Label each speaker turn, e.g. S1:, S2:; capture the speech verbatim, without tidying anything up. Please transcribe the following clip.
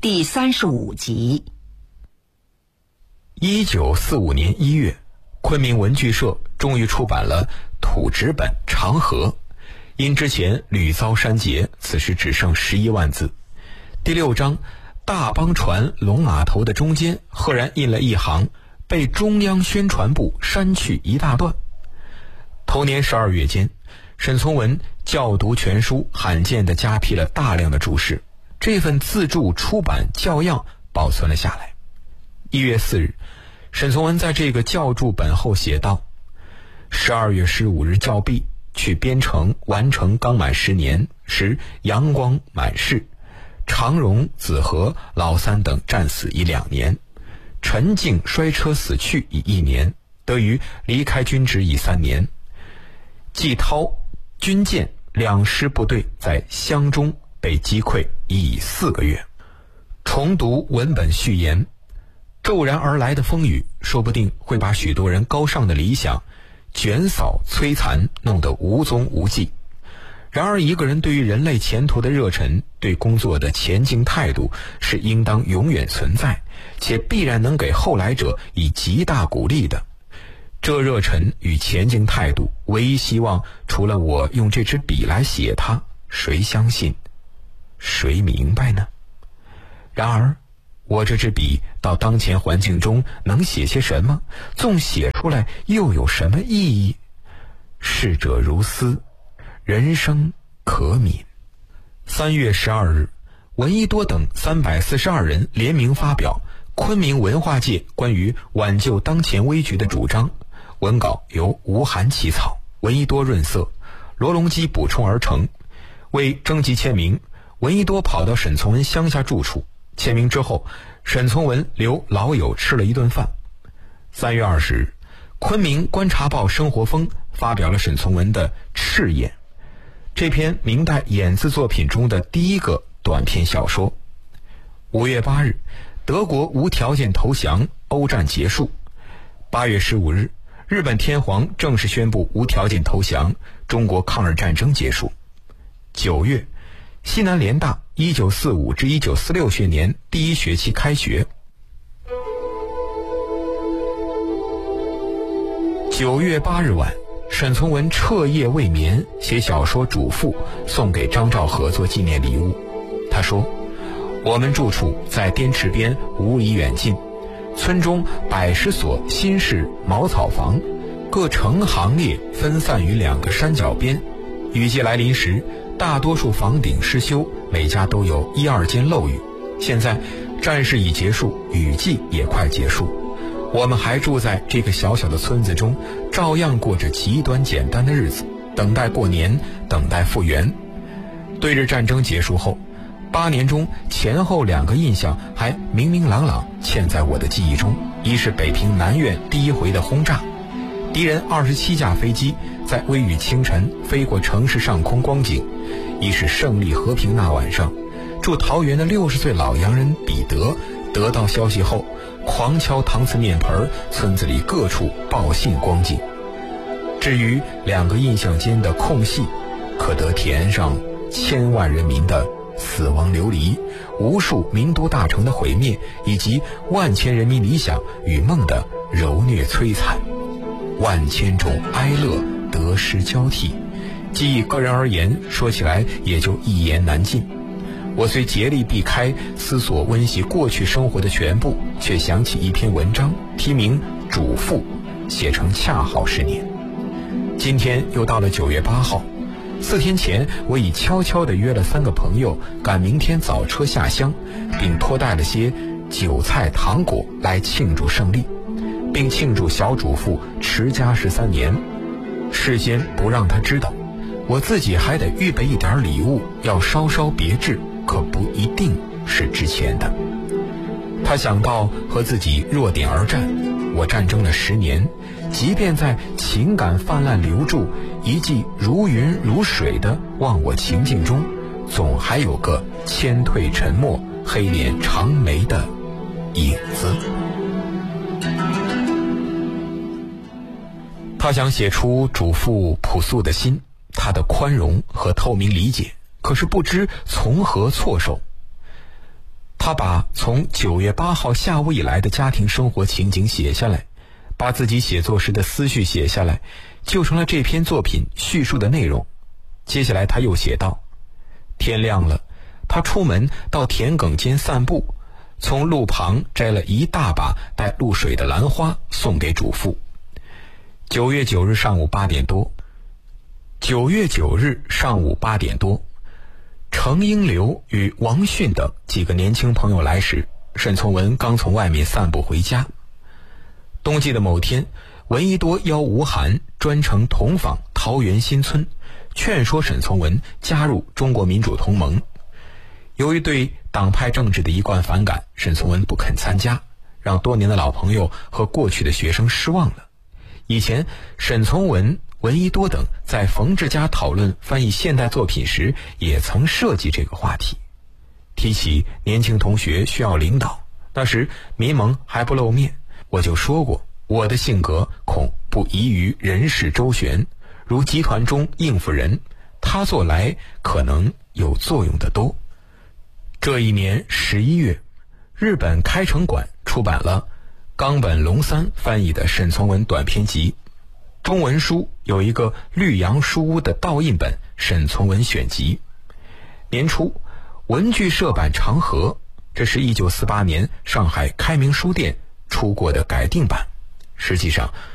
S1: 第三十五集。
S2: 一九四五年一月，昆明文具社终于出版了土纸本《长河》，因之前屡遭删节，此时只剩十一万字。第六章大邦船龙码头的中间赫然印了一行，被中央宣传部删去一大段。同年十二月间，沈从文校读全书罕见地加批了大量的注释，这份自著出版校样保存了下来。一月四日，沈从文在这个校注本后写道：十二月十五日校毕，去边城完成刚满十年，时阳光满室，常荣、子和、老三等战死已两年，陈静摔车死去已一年，德于离开军职已三年。季涛、军舰两师部队在湘中被击溃已四个月。重读文本序言，骤然而来的风雨说不定会把许多人高尚的理想卷扫摧残，弄得无踪无迹。然而一个人对于人类前途的热忱，对工作的前进态度，是应当永远存在，且必然能给后来者以极大鼓励的。这热忱与前进态度，唯一希望除了我用这支笔来写它，谁相信，谁明白呢？然而我这支笔到当前环境中能写些什么？纵写出来又有什么意义？逝者如斯，人生可悯。三月十二日，闻一多等三百四十二人联名发表昆明文化界关于挽救当前危局的主张，文稿由吴晗起草，闻一多润色，罗隆基补充而成。为征集签名，闻一多跑到沈从文乡下住处，签名之后，沈从文留老友吃了一顿饭。三月二十日，昆明观察报生活风发表了沈从文的《赤眼》，这篇明代演字作品中的第一个短篇小说。五月八日，德国无条件投降，欧战结束。八月十五日，日本天皇正式宣布无条件投降，中国抗日战争结束。九月，西南联大一九四五至一九四六学年第一学期开学。九月八日晚，沈从文彻夜未眠，写小说《主妇》送给张兆和做纪念礼物。他说：我们住处在滇池边，无以远近，村中百十所新式茅草房，各成行列分散于两个山脚边。雨季来临时，大多数房顶失修，每家都有一二间漏雨。现在战事已结束，雨季也快结束，我们还住在这个小小的村子中，照样过着极端简单的日子，等待过年，等待复原。对日战争结束后，八年中前后两个印象还明明朗朗嵌在我的记忆中。一是北平南苑第一回的轰炸，敌人二十七架飞机在微雨清晨飞过城市上空光景；一是胜利和平那晚上，住桃园的六十岁老洋人彼得得到消息后，狂敲搪瓷面盆，村子里各处报信光景。至于两个印象间的空隙，可得填上千万人民的死亡流离，无数名都大城的毁灭，以及万千人民理想与梦的揉虐摧残。万千种哀乐得失交替，既以个人而言，说起来也就一言难尽。我虽竭力避开思索温习过去生活的全部，却想起一篇文章，题名《主妇》，写成恰好十年。今天又到了九月八号，四天前我已悄悄地约了三个朋友，赶明天早车下乡，并托带了些酒菜糖果来庆祝胜利，并庆祝小主妇持家十三年。事先不让他知道，我自己还得预备一点礼物，要稍稍别致，可不一定是值钱的。他想到和自己弱点而战，我战争了十年，即便在情感泛滥流注，一记如云如水的忘我情境中，总还有个谦退沉默、黑脸长眉的影子。他想写出主妇朴素的心，她的宽容和透明理解，可是不知从何措手。 他把从九月八号下午以来的家庭生活情景写下来，把自己写作时的思绪写下来，就成了这篇作品叙述的内容。接下来他又写道：天亮了，他出门到田埂间散步，从路旁摘了一大把带露水的兰花送给主妇。九月九日上午八点多，九月九日上午八点多，程英流与王迅等几个年轻朋友来时，沈从文刚从外面散步回家。冬季的某天，闻一多邀吴晗专程同访桃园新村，劝说沈从文加入中国民主同盟。由于对党派政治的一贯反感，沈从文不肯参加，让多年的老朋友和过去的学生失望了。以前沈从文、闻一多等在冯治家讨论翻译现代作品时，也曾涉及这个话题。提起年轻同学需要领导，那时民盟还不露面，我就说过，我的性格恐不宜于人事周旋，如集团中应付人，他做来可能有作用的多。这一年十一月，日本开成馆出版了冈本龙三翻译的沈从文短篇集，中文书有一个绿杨书屋的盗印本沈从文选集。年初文具社版长河，这是一九四八年上海开明书店出过的改订版，实际上